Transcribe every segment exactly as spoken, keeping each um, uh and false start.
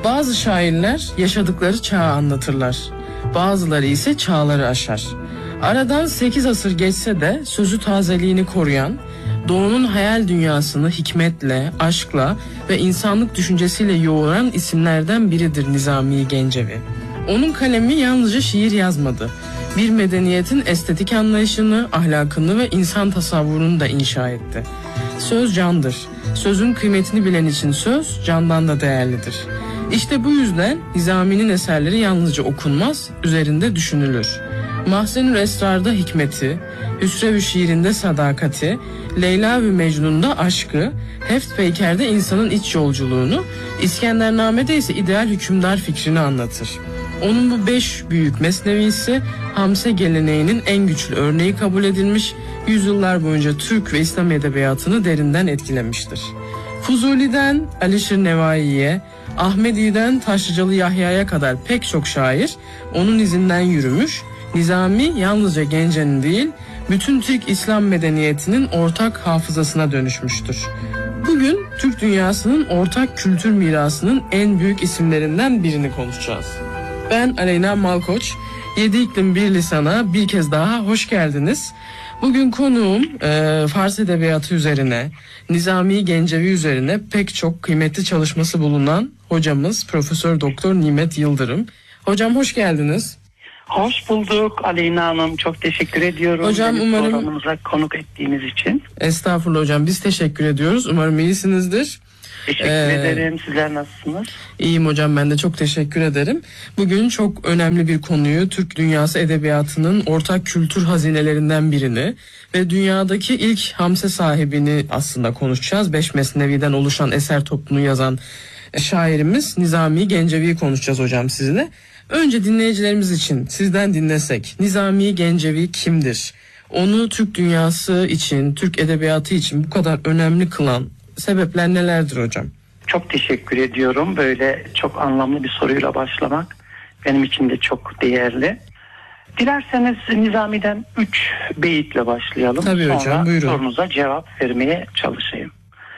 Bazı şairler yaşadıkları çağı anlatırlar. Bazıları ise çağları aşar. Aradan sekiz asır geçse de sözü tazeliğini koruyan, Doğu'nun hayal dünyasını hikmetle, aşkla ve insanlık düşüncesiyle yoğuran isimlerden biridir Nizami Gencevi. Onun kalemi yalnızca şiir yazmadı. Bir medeniyetin estetik anlayışını, ahlakını ve insan tasavvurunu da inşa etti. Söz candır. Sözün kıymetini bilen için söz candan da değerlidir. İşte bu yüzden Nizami'nin eserleri yalnızca okunmaz, üzerinde düşünülür. Mahzenül Esrar'da hikmeti, Hüsrev-ü Şiir'inde sadakati, Leyla ve Mecnun'da aşkı, Heft Peyker'de insanın iç yolculuğunu, İskendername'de ise ideal hükümdar fikrini anlatır. Onun bu beş büyük mesnevisi Hamse geleneğinin en güçlü örneği kabul edilmiş, yüzyıllar boyunca Türk ve İslam edebiyatını derinden etkilemiştir. Fuzuli'den Alişir Nevai'ye, Ahmedi'den Taşlıcalı Yahya'ya kadar pek çok şair onun izinden yürümüş. Nizami yalnızca Gence'nin değil, bütün Türk İslam medeniyetinin ortak hafızasına dönüşmüştür. Bugün Türk dünyasının ortak kültür mirasının en büyük isimlerinden birini konuşacağız. Ben Aleyna Malkoç, Yedi İklim Bir Lisan'a bir kez daha hoş geldiniz. Bugün konuğum e, Fars Edebiyatı üzerine, Nizami Gencevi üzerine pek çok kıymetli çalışması bulunan hocamız Profesör Doktor Nimet Yıldırım. Hocam hoş geldiniz. Hoş bulduk Aleyna Hanım. Çok teşekkür ediyorum. Hocam Beni umarım... programımıza konuk ettiğiniz için. Estağfurullah hocam. Biz teşekkür ediyoruz. Umarım iyisinizdir. Teşekkür ee, ederim. Sizler nasılsınız? İyiyim hocam, ben de çok teşekkür ederim. Bugün çok önemli bir konuyu, Türk dünyası edebiyatının ortak kültür hazinelerinden birini ve dünyadaki ilk hamse sahibini aslında konuşacağız. Beş mesneviden oluşan eser topluluğunu yazan şairimiz Nizami Gencevi'yi konuşacağız hocam sizinle. Önce dinleyicilerimiz için sizden dinlesek, Nizami Gencevi kimdir? Onu Türk dünyası için, Türk edebiyatı için bu kadar önemli kılan sebepler nelerdir hocam? Çok teşekkür ediyorum. Böyle çok anlamlı bir soruyla başlamak benim için de çok değerli. Dilerseniz Nizami'den üç beyitle başlayalım. Tabii Sonra hocam, buyurun. Sorunuza cevap vermeye çalışayım.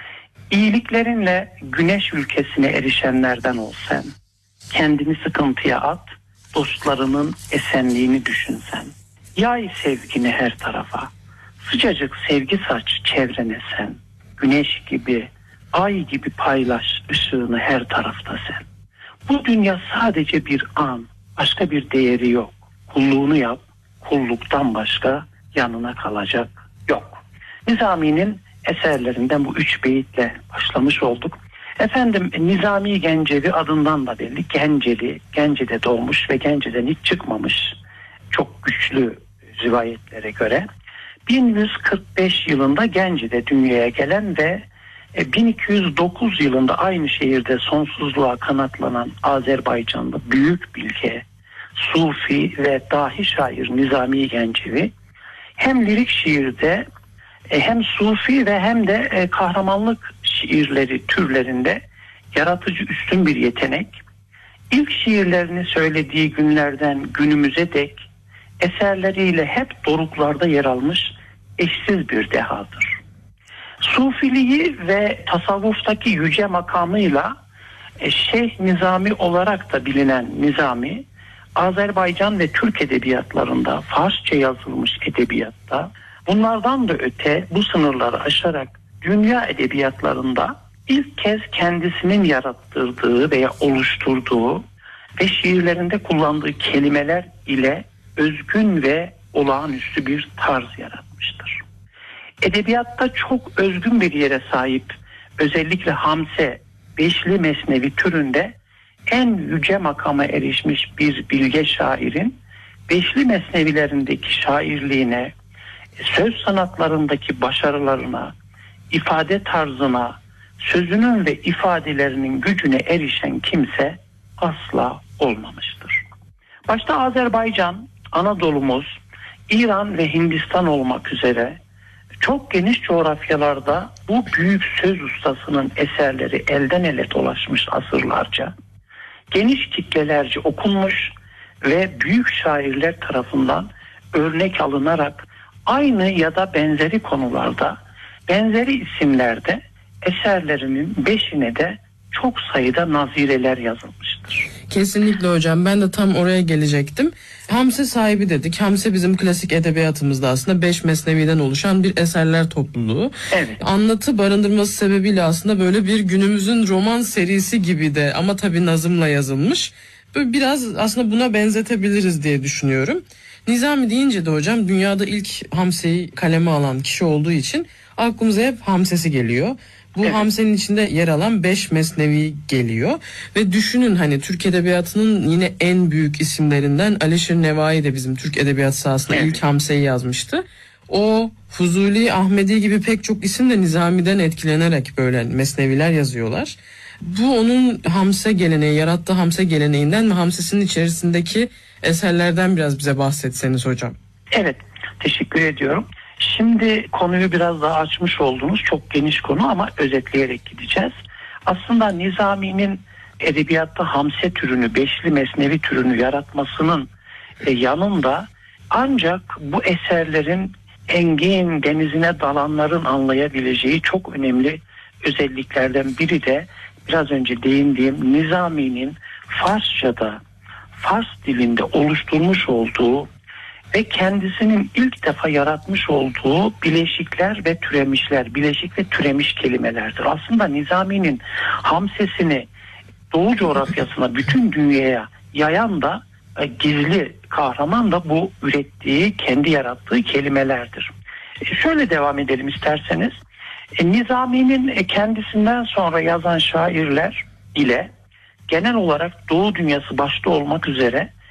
İyiliklerinle güneş ülkesine erişenlerden ol sen. Kendini sıkıntıya at, dostlarının esenliğini düşünsen. Yay sevgini her tarafa, sıcacık sevgi saç çevrene sen. Güneş gibi, ay gibi paylaş ışığını her tarafta sen. Bu dünya sadece bir an, başka bir değeri yok. Kulluğunu yap, kulluktan başka yanına kalacak yok. Nizami'nin eserlerinden bu üç beyitle başlamış olduk. Efendim, Nizami Gencevi adından da belli. Genceli, Gence'de doğmuş ve Gence'den hiç çıkmamış. Çok güçlü rivayetlere göre. bin yüz kırk beş yılında Gence'de dünyaya gelen ve bin iki yüz dokuz yılında aynı şehirde sonsuzluğa kanatlanan Azerbaycanlı büyük bilge, sufi ve dahi şair Nizami Gencevi hem lirik şiirde hem sufi ve hem de kahramanlık şiirleri türlerinde yaratıcı üstün bir yetenek. İlk şiirlerini söylediği günlerden günümüze dek eserleriyle hep doruklarda yer almış eşsiz bir dehadır. Sufiliği ve tasavvuftaki yüce makamıyla Şeyh Nizami olarak da bilinen Nizami, Azerbaycan ve Türk edebiyatlarında, Farsça yazılmış edebiyatta, bunlardan da öte bu sınırları aşarak dünya edebiyatlarında ilk kez kendisinin yarattırdığı veya oluşturduğu ve şiirlerinde kullandığı kelimeler ile özgün ve olağanüstü bir tarz yaratmıştır. Edebiyatta çok özgün bir yere sahip, özellikle hamse, beşli mesnevi türünde en yüce makama erişmiş bir bilge şairin beşli mesnevilerindeki şairliğine, söz sanatlarındaki başarılarına, ifade tarzına, sözünün ve ifadelerinin gücüne erişen kimse asla olmamıştır. Başta Azerbaycan, Anadolu'muz, İran ve Hindistan olmak üzere çok geniş coğrafyalarda bu büyük söz ustasının eserleri elden ele dolaşmış asırlarca, geniş kitlelerce okunmuş ve büyük şairler tarafından örnek alınarak aynı ya da benzeri konularda, benzeri isimlerde eserlerinin beşine de çok sayıda nazireler yazılmıştır. Kesinlikle hocam, ben de tam oraya gelecektim. Hamse sahibi dedik. Hamse bizim klasik edebiyatımızda aslında beş mesneviden oluşan bir eserler topluluğu. Evet. Anlatı barındırması sebebiyle aslında böyle bir günümüzün roman serisi gibi de, ama tabii nazımla yazılmış. Böyle biraz aslında buna benzetebiliriz diye düşünüyorum. Nizami deyince de hocam dünyada ilk Hamse'yi kaleme alan kişi olduğu için aklımıza hep Hamsesi geliyor. Bu Evet. Hamse'nin içinde yer alan beş mesnevi geliyor. Ve düşünün, hani Türk Edebiyatı'nın yine en büyük isimlerinden Aleşir Nevai de bizim Türk Edebiyat sahasında Evet. ilk Hamse'yi yazmıştı. O, Fuzuli, Ahmedi gibi pek çok isim de Nizami'den etkilenerek böyle mesneviler yazıyorlar. Bu onun Hamse geleneği, yarattığı Hamse geleneğinden ve Hamsesinin içerisindeki eserlerden biraz bize bahsetseniz hocam. Evet, teşekkür ediyorum. Şimdi konuyu biraz daha açmış oldunuz. Çok geniş konu ama özetleyerek gideceğiz. Aslında Nizami'nin edebiyatta Hamse türünü, beşli mesnevi türünü yaratmasının yanında ancak bu eserlerin engin denizine dalanların anlayabileceği çok önemli özelliklerden biri de biraz önce değindiğim Nizami'nin Farsça'da, Fars dilinde oluşturmuş olduğu ve kendisinin ilk defa yaratmış olduğu bileşikler ve türemişler, bileşik ve türemiş kelimelerdir. Aslında Nizami'nin Hamsesini Doğu coğrafyasına, bütün dünyaya yayan da e, gizli kahraman da bu ürettiği, kendi yarattığı kelimelerdir. E, şöyle devam edelim isterseniz. E, Nizami'nin e, kendisinden sonra yazan şairler ile genel olarak Doğu dünyası başta olmak üzere